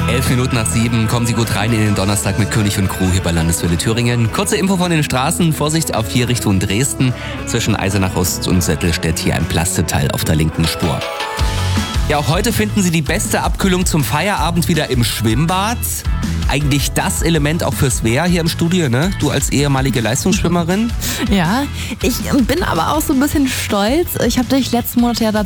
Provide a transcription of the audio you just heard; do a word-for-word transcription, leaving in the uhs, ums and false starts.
Elf Minuten nach sieben, kommen Sie gut rein in den Donnerstag mit König und Crew hier bei Landeswelle Thüringen. Kurze Info von den Straßen, Vorsicht auf vier Richtung Dresden. Zwischen Eisenach Ost und Söttelstedt hier ein Plasteteil auf der linken Spur. Ja, auch heute finden Sie die beste Abkühlung zum Feierabend wieder im Schwimmbad. Eigentlich das Element auch fürs Wehr hier im Studio, ne? Du als ehemalige Leistungsschwimmerin. Ja, ich bin aber auch so ein bisschen stolz. Ich habe dich letzten Monat ja